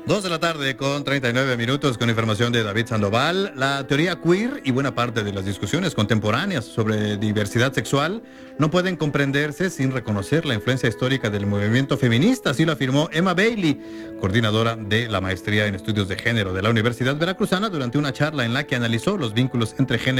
2 de la tarde con 39 minutos con información de David Sandoval. La teoría queer y buena parte de las discusiones contemporáneas sobre diversidad sexual no pueden comprenderse sin reconocer la influencia histórica del movimiento feminista, así lo afirmó Emma Bailey, coordinadora de la maestría en estudios de género de la Universidad Veracruzana, durante una charla en la que analizó los vínculos entre género